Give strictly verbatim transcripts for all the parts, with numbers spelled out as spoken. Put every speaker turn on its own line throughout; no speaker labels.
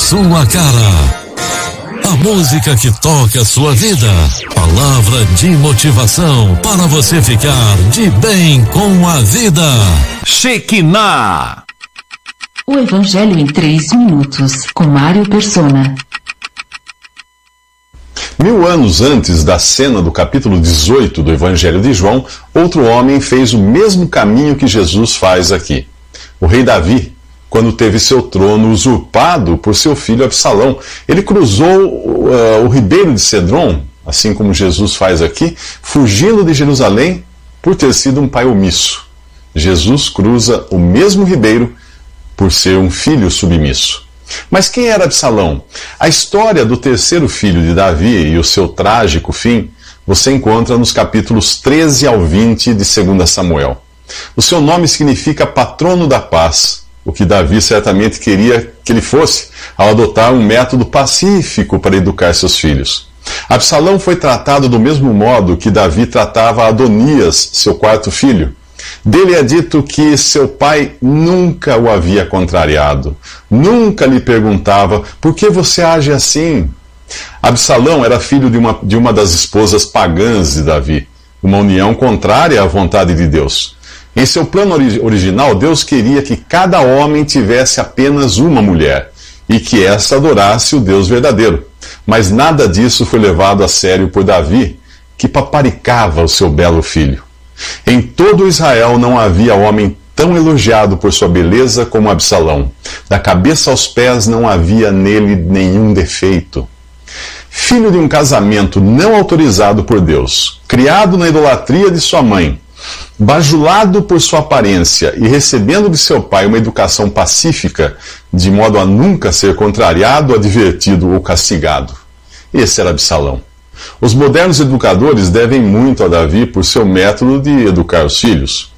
sua cara. A música que toca a sua vida. Palavra de motivação para você ficar de bem com a vida. Shekinah.
O Evangelho em três minutos, com Mário Persona.
Mil anos antes da cena do capítulo dezoito do Evangelho de João, outro homem fez o mesmo caminho que Jesus faz aqui. O rei Davi, quando teve seu trono usurpado por seu filho Absalão, ele cruzou uh, o ribeiro de Cedron, assim como Jesus faz aqui, fugindo de Jerusalém por ter sido um pai omisso. Jesus cruza o mesmo ribeiro por ser um filho submisso. Mas quem era Absalão? A história do terceiro filho de Davi e o seu trágico fim você encontra nos capítulos treze ao vinte de Segundo Samuel. O seu nome significa patrono da paz, o que Davi certamente queria que ele fosse, ao adotar um método pacífico para educar seus filhos. Absalão foi tratado do mesmo modo que Davi tratava Adonias, seu quarto filho. Dele é dito que seu pai nunca o havia contrariado, nunca lhe perguntava, por que você age assim? Absalão era filho de uma, de uma das esposas pagãs de Davi, uma união contrária à vontade de Deus. Em seu plano ori- original, Deus queria que cada homem tivesse apenas uma mulher, e que esta adorasse o Deus verdadeiro. Mas nada disso foi levado a sério por Davi, que paparicava o seu belo filho. Em todo Israel não havia homem tão elogiado por sua beleza como Absalão. Da cabeça aos pés não havia nele nenhum defeito. Filho de um casamento não autorizado por Deus, criado na idolatria de sua mãe, bajulado por sua aparência e recebendo de seu pai uma educação pacífica, de modo a nunca ser contrariado, advertido ou castigado. Esse era Absalão. Os modernos educadores devem muito a Davi por seu método de educar os filhos.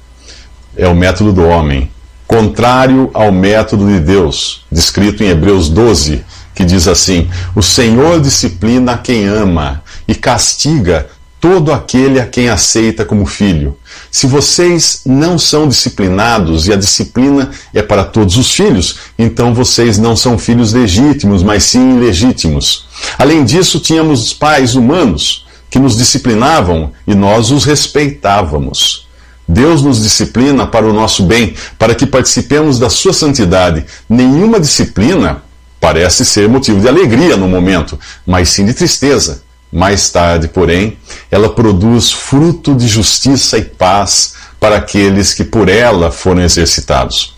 É o método do homem, contrário ao método de Deus, descrito em Hebreus doze, que diz assim: o Senhor disciplina quem ama e castiga todo aquele a quem aceita como filho. Se vocês não são disciplinados, e a disciplina é para todos os filhos, então vocês não são filhos legítimos, mas sim ilegítimos. Além disso, tínhamos os pais humanos que nos disciplinavam e nós os respeitávamos. Deus nos disciplina para o nosso bem, para que participemos da sua santidade. Nenhuma disciplina parece ser motivo de alegria no momento, mas sim de tristeza. Mais tarde, porém, ela produz fruto de justiça e paz para aqueles que por ela foram exercitados.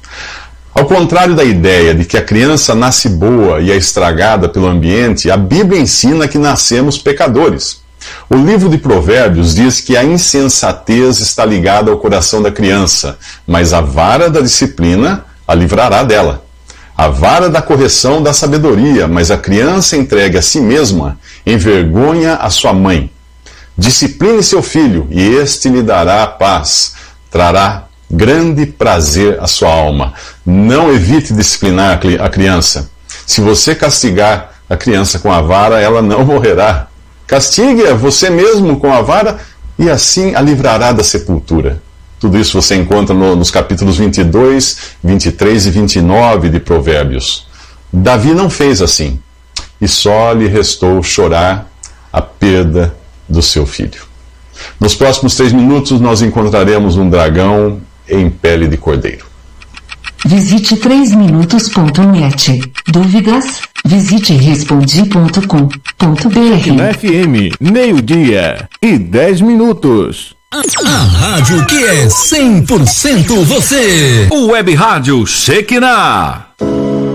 Ao contrário da ideia de que a criança nasce boa e é estragada pelo ambiente, a Bíblia ensina que nascemos pecadores. O livro de Provérbios diz que a insensatez está ligada ao coração da criança, mas a vara da disciplina a livrará dela. A vara da correção da sabedoria, mas a criança entregue a si mesma envergonha a sua mãe. Discipline seu filho, e este lhe dará a paz, trará grande prazer à sua alma. Não evite disciplinar a criança. Se você castigar a criança com a vara, ela não morrerá. Castigue-a você mesmo com a vara, e assim a livrará da sepultura. Tudo isso você encontra no, nos capítulos vinte e dois, vinte e três e vinte e nove de Provérbios. Davi não fez assim, e só lhe restou chorar a perda do seu filho. Nos próximos três minutos nós encontraremos um dragão em pele de cordeiro.
Visite três minutos ponto net. Dúvidas? Visite respondi ponto com ponto br.
Na F M, meio-dia e dez minutos.
A rádio que é cem por cento você.
O Web Rádio Shekinah.